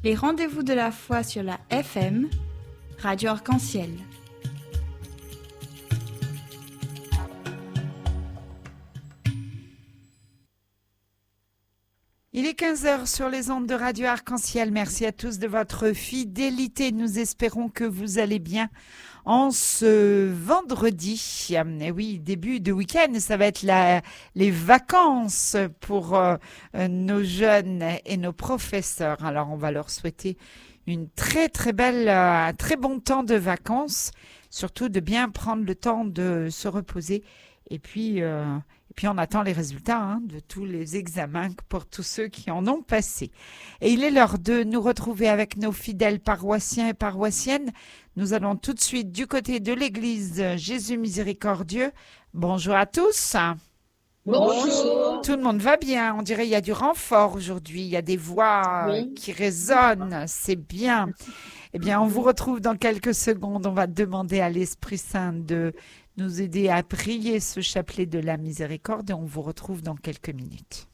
Les rendez-vous de la foi sur la FM, Radio Arc-en-Ciel. Il est 15h sur les ondes de Radio Arc-en-Ciel. Merci à tous de votre fidélité. Nous espérons que vous allez bien en ce vendredi. Et oui, début de week-end, ça va être les vacances pour nos jeunes et nos professeurs. Alors, on va leur souhaiter une très très belle, très bon temps de vacances. Surtout de bien prendre le temps de se reposer. Et puis on attend les résultats de tous les examens pour tous ceux qui en ont passé. Et il est l'heure de nous retrouver avec nos fidèles paroissiens et paroissiennes. Nous allons tout de suite du côté de l'église Jésus Miséricordieux. Bonjour à tous. Bonjour. Tout le monde va bien. On dirait qu'il y a du renfort aujourd'hui. Il y a des voix qui résonnent. C'est bien. Eh bien, on vous retrouve dans quelques secondes. On va demander à l'Esprit Saint de nous aider à prier ce chapelet de la miséricorde et on vous retrouve dans quelques minutes.